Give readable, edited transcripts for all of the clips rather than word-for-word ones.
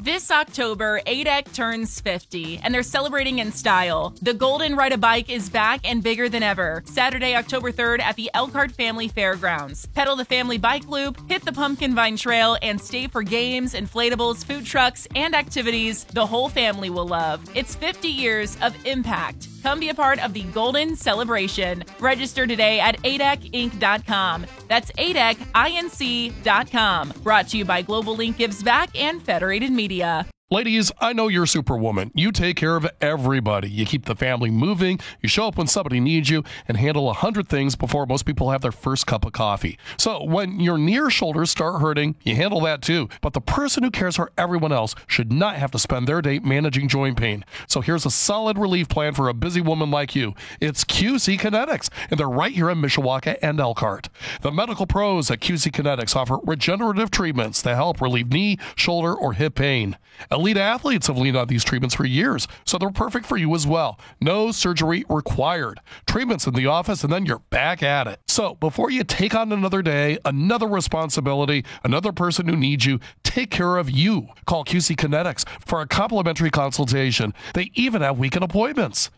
This October, ADEC turns 50, and they're celebrating in style. The Golden Ride a Bike is back and bigger than ever. Saturday, October 3rd at the Elkhart Family Fairgrounds. Pedal the family bike loop, hit the Pumpkin Vine Trail, and stay for games, inflatables, food trucks, and activities the whole family will love. It's 50 years of impact. Come be a part of the Golden Celebration. Register today at adecinc.com. That's adecinc.com. Brought to you by Global Link Gives Back and Federated Media. Ladies, I know you're Superwoman. You take care of everybody. You keep the family moving, you show up when somebody needs you, and handle 100 things before most people have their first cup of coffee. So when your near shoulders start hurting, you handle that too. But the person who cares for everyone else should not have to spend their day managing joint pain. So here's a solid relief plan for a busy woman like you. It's QC Kinetics, and they're right here in Mishawaka and Elkhart. The medical pros at QC Kinetics offer regenerative treatments that help relieve knee, shoulder, or hip pain. Elite athletes have leaned on these treatments for years, so they're perfect for you as well. No surgery required. Treatments in the office, and then you're back at it. So before you take on another day, another responsibility, another person who needs you, take care of you. Call QC Kinetics for a complimentary consultation. They even have weekend appointments.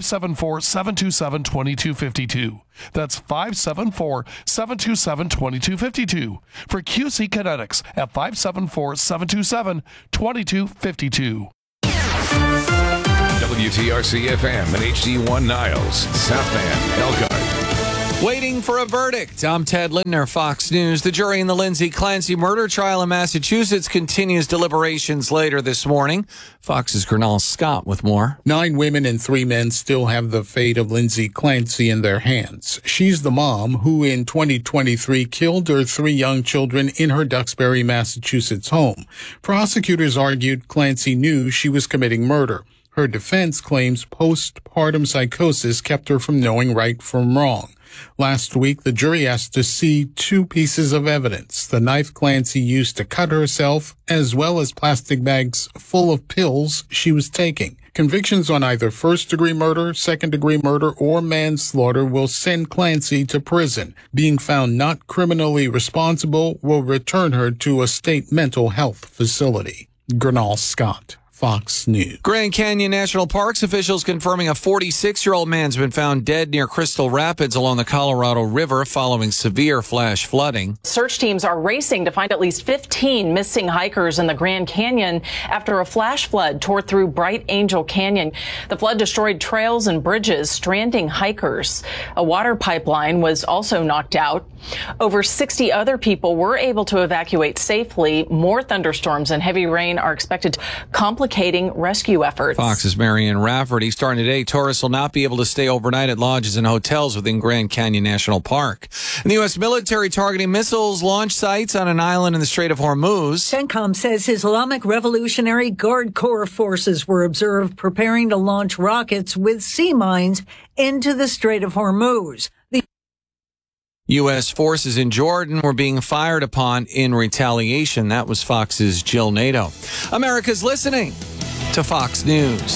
574-727-2252. That's 574-727-2252. For QC Kinetics at 574-727-2252. WTRC-FM and HD1 Niles, South Bend, Elkhart. Waiting for a verdict. I'm Ted Lindner, Fox News. The jury in the Lindsay Clancy murder trial in Massachusetts continues deliberations later this morning. Fox's Gernal Scott with more. 9 women and 3 men still have the fate of Lindsay Clancy in their hands. She's the mom who in 2023 killed her 3 young children in her Duxbury, Massachusetts home. Prosecutors argued Clancy knew she was committing murder. Her defense claims postpartum psychosis kept her from knowing right from wrong. Last week, the jury asked to see 2 pieces of evidence, the knife Clancy used to cut herself, as well as plastic bags full of pills she was taking. Convictions on either first-degree murder, second-degree murder, or manslaughter will send Clancy to prison. Being found not criminally responsible will return her to a state mental health facility. Gernal Scott, Fox News. Grand Canyon National Parks officials confirming a 46-year-old man's been found dead near Crystal Rapids along the Colorado River following severe flash flooding. Search teams are racing to find at least 15 missing hikers in the Grand Canyon after a flash flood tore through Bright Angel Canyon. The flood destroyed trails and bridges, stranding hikers. A water pipeline was also knocked out. Over 60 other people were able to evacuate safely. More thunderstorms and heavy rain are expected to complicating rescue efforts. Fox's Marianne Rafferty. Starting today, tourists will not be able to stay overnight at lodges and hotels within Grand Canyon National Park. And the U.S. military targeting missiles launch sites on an island in the Strait of Hormuz. CENTCOM says Islamic Revolutionary Guard Corps forces were observed preparing to launch rockets with sea mines into the Strait of Hormuz. U.S. forces in Jordan were being fired upon in retaliation. That was Fox's Jill Nato. America's listening to Fox News.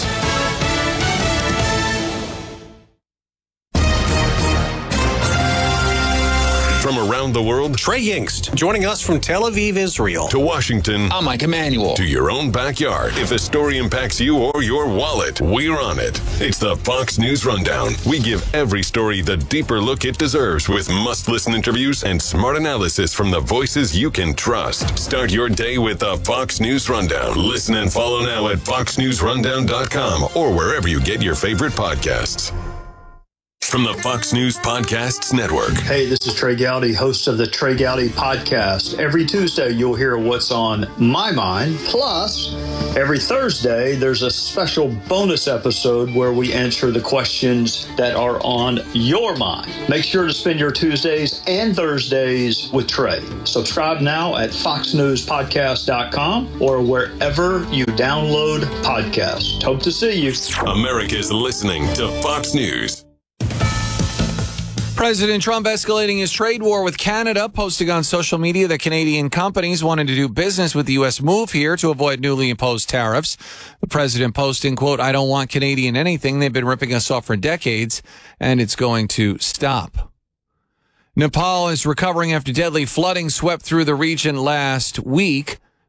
From around the world, Trey Yingst, joining us from Tel Aviv, Israel. to Washington, I'm Mike Emanuel. to your own backyard. If a story impacts you or your wallet, we're on it. It's the Fox News Rundown. We give every story the deeper look it deserves with must-listen interviews and smart analysis from the voices you can trust. Start your day with the Fox News Rundown. Listen and follow now at foxnewsrundown.com or wherever you get your favorite podcasts. From the Fox News Podcasts Network. Hey, this is Trey Gowdy, host of the Trey Gowdy Podcast. Every Tuesday, you'll hear what's on my mind. Plus, every Thursday, there's a special bonus episode where we answer the questions that are on your mind. Make sure to spend your Tuesdays and Thursdays with Trey. Subscribe now at foxnewspodcast.com or wherever you download podcasts. Hope to see you. America's listening to Fox News. President Trump escalating his trade war with Canada, posting on social media that Canadian companies wanted to do business with the U.S. move here to avoid newly imposed tariffs. The president posting, quote, "I don't want Canadian anything. They've been ripping us off for decades, and it's going to stop." Nepal is recovering after deadly flooding swept through the region last week.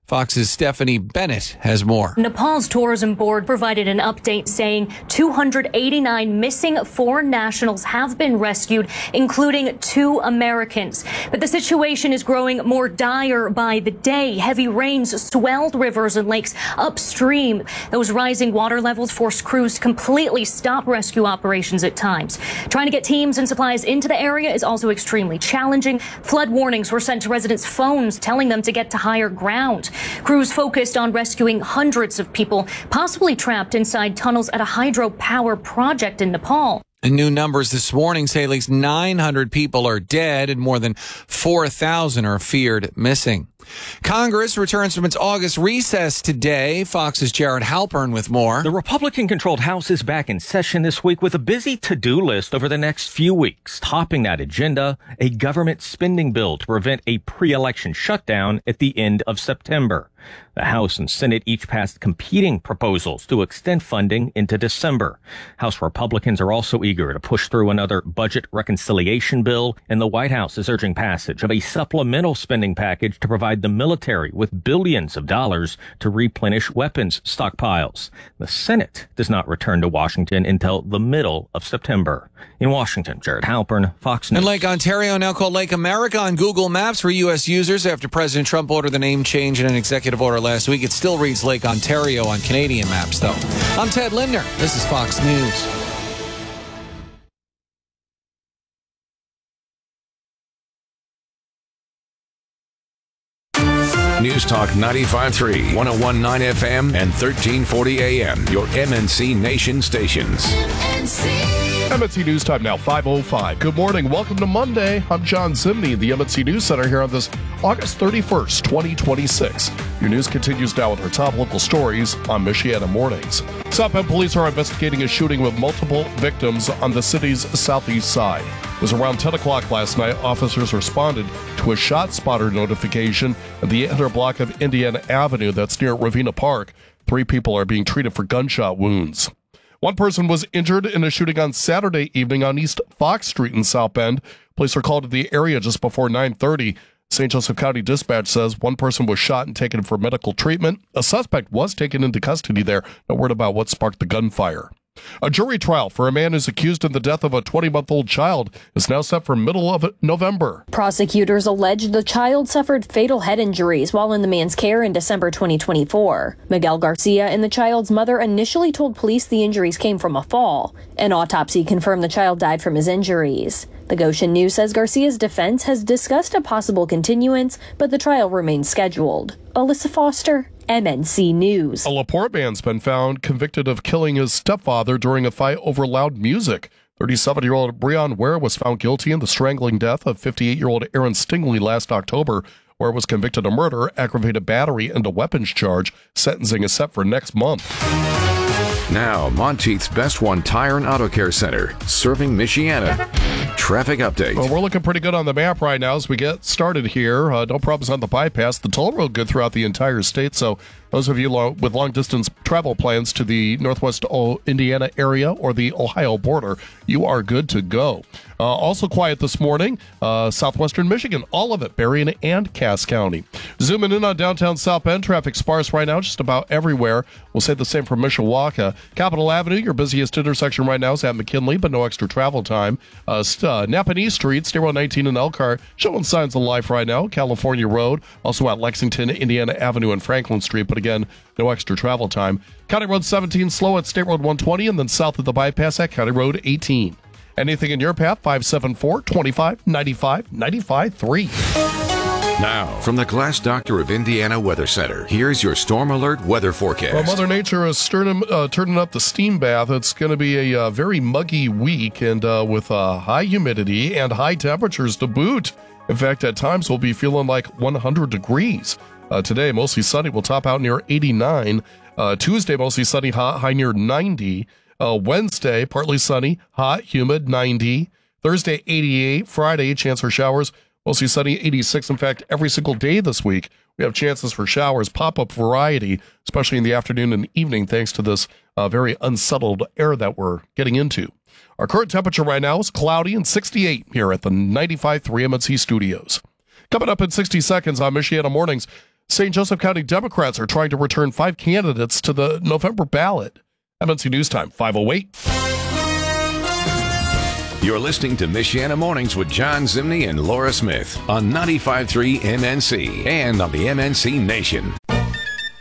Fox's Stephanie Bennett has more. Nepal's tourism board provided an update saying 289 missing foreign nationals have been rescued, including 2 Americans. But the situation is growing more dire by the day. Heavy rains swelled rivers and lakes upstream. Those rising water levels forced crews to completely stop rescue operations at times. Trying to get teams and supplies into the area is also extremely challenging. Flood warnings were sent to residents' phones telling them to get to higher ground. Crews focused on rescuing hundreds of people, possibly trapped inside tunnels at a hydropower project in Nepal. And new numbers this morning say at least 900 people are dead and more than 4,000 are feared missing. Congress returns from its August recess today. Fox's Jared Halpern with more. The Republican-controlled House is back in session this week with a busy to-do list over the next few weeks. Topping that agenda, a government spending bill to prevent a pre-election shutdown at the end of September. The House and Senate each passed competing proposals to extend funding into December. House Republicans are also eager to push through another budget reconciliation bill, and the White House is urging passage of a supplemental spending package to provide the military with billions of dollars to replenish weapons stockpiles. The Senate does not return to Washington until the middle of September. In Washington, Jared Halpern, Fox News. And Lake Ontario, now called Lake America, on Google Maps for U.S. users after President Trump ordered the name change in an executive order last week. It still reads Lake Ontario on Canadian maps, though. I'm Ted Lindner. This is Fox News. News Talk 95.3, 101.9 FM, and 1340 AM, your MNC Nation stations. MNC News Time now, 5:05. Good morning. Welcome to Monday. I'm John Zimney, the MNC News Center here on this August 31st, 2026. Your news continues now with our top local stories on Michiana Mornings. South Bend police are investigating a shooting with multiple victims on the city's southeast side. It was around 10 o'clock last night. Officers responded to a shot spotter notification at the 800 block of Indiana Avenue that's near Ravenna Park. 3 people are being treated for gunshot wounds. One person was injured in a shooting on Saturday evening on East Fox Street in South Bend. Police were called to the area just before 9:30. St. Joseph County Dispatch says one person was shot and taken for medical treatment. A suspect was taken into custody there. No word about what sparked the gunfire. A jury trial for a man who's accused of the death of a 20-month-old child is now set for middle of November. Prosecutors allege the child suffered fatal head injuries while in the man's care in December 2024. Miguel Garcia and the child's mother initially told police the injuries came from a fall. An autopsy confirmed the child died from his injuries. The Goshen News says Garcia's defense has discussed a possible continuance, but the trial remains scheduled. Alyssa Foster, MNC News. A LaPorte man's been found convicted of killing his stepfather during a fight over loud music. 37-year-old Breon Ware was found guilty in the strangling death of 58-year-old Aaron Stingley last October. Ware was convicted of murder, aggravated battery, and a weapons charge. Sentencing is set for next month. Now, Monteith's Best One Tire and Auto Care Center, serving Michiana. Traffic update. Well, we're looking pretty good on the map right now as we get started here. No problems on the bypass. The toll road good throughout the entire state. So those of you with long-distance travel plans to the northwest Indiana area or the Ohio border, you are good to go. Also quiet this morning, southwestern Michigan, all of it, Berrien and Cass County. Zooming in on downtown South Bend, traffic sparse right now, just about everywhere. We'll say the same for Mishawaka. Capitol Avenue, your busiest intersection right now is at McKinley, but no extra travel time. Napanee Street, State Road 19 in Elkhart, showing signs of life right now. California Road, also at Lexington, Indiana Avenue and Franklin Street, but again, no extra travel time. County Road 17 slow at State Road 120, and then south of the bypass at County Road 18. Anything in your path, 574-2595-95-3. Now, from the Glass Doctor of Indiana Weather Center, here's your Storm Alert weather forecast. Well, Mother Nature is turning up the steam bath. It's going to be a very muggy week and with high humidity and high temperatures to boot. In fact, at times we'll be feeling like 100 degrees. Today, mostly sunny. We'll top out near 89. Tuesday, mostly sunny, high near 90. Wednesday, partly sunny, hot, humid, 90. Thursday, 88. Friday, chance for showers, mostly sunny, 86. In fact, every single day this week, we have chances for showers, pop-up variety, especially in the afternoon and evening, thanks to this very unsettled air that we're getting into. Our current temperature right now is cloudy and 68 here at the 95.3 MNC studios. Coming up in 60 seconds on Michiana Mornings, St. Joseph County Democrats are trying to return 5 candidates to the November ballot. MNC News Time, 5:08. You're listening to Michiana Mornings with John Zimney and Laura Smith on 95.3 MNC and on the MNC Nation.